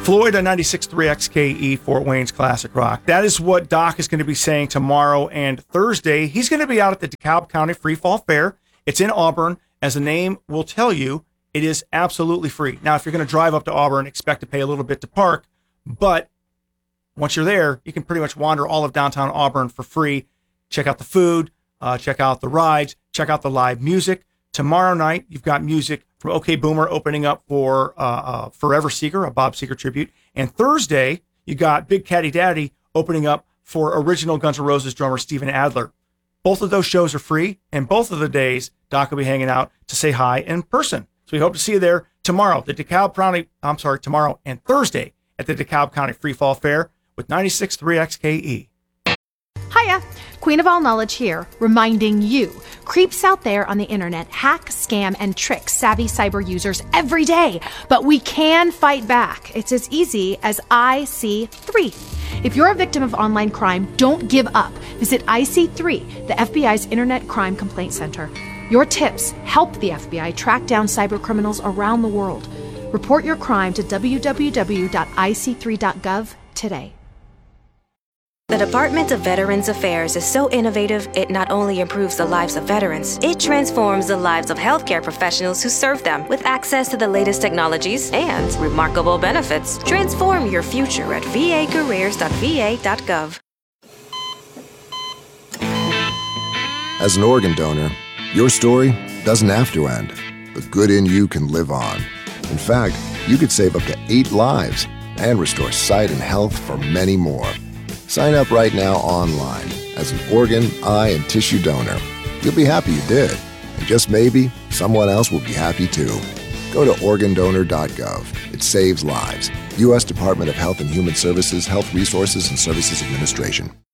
Floyd on 96.3 XKE, Fort Wayne's Classic Rock. That is what Doc is going to be saying tomorrow and Thursday. He's going to be out at the DeKalb County Free Fall Fair. It's in Auburn. As the name will tell you, it is absolutely free. Now, if you're going to drive up to Auburn, expect to pay a little bit to park. But once you're there, you can pretty much wander all of downtown Auburn for free. Check out the food, check out the rides, check out the live music. Tomorrow night, you've got music from OK Boomer opening up for Forever Seeker, a Bob Seger tribute. And Thursday, you got Big Caddy Daddy opening up for original Guns N' Roses drummer Steven Adler. Both of those shows are free, and both of the days, Doc will be hanging out to say hi in person. So we hope to see you there tomorrow, tomorrow and Thursday at the DeKalb County Free Fall Fair with 96.3 XKE. Hiya, Queen of All Knowledge here, reminding you, creeps out there on the internet hack, scam, and trick savvy cyber users every day. But we can fight back. It's as easy as IC3. If you're a victim of online crime, don't give up. Visit IC3, the FBI's Internet Crime Complaint Center. Your tips help the FBI track down cyber criminals around the world. Report your crime to www.ic3.gov today. The Department of Veterans Affairs is so innovative, it not only improves the lives of veterans, it transforms the lives of healthcare professionals who serve them with access to the latest technologies and remarkable benefits. Transform your future at vacareers.va.gov. As an organ donor, your story doesn't have to end. The good in you can live on. In fact, you could save up to 8 lives and restore sight and health for many more. Sign up right now online as an organ, eye, and tissue donor. You'll be happy you did, and just maybe someone else will be happy too. Go to organdonor.gov. It saves lives. U.S. Department of Health and Human Services, Health Resources and Services Administration.